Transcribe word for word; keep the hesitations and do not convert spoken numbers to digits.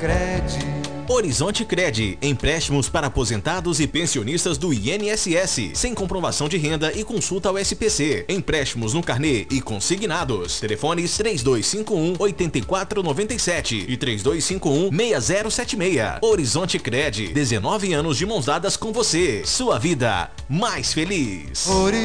Cred. Horizonte Cred, empréstimos para aposentados e pensionistas do I N S S, sem comprovação de renda e consulta ao S P C. Empréstimos no carnê e consignados. Telefones três dois cinco um, oito quatro nove sete e três dois cinco um, seis zero sete seis. Horizonte Cred, dezenove anos de mãos dadas com você. Sua vida mais feliz.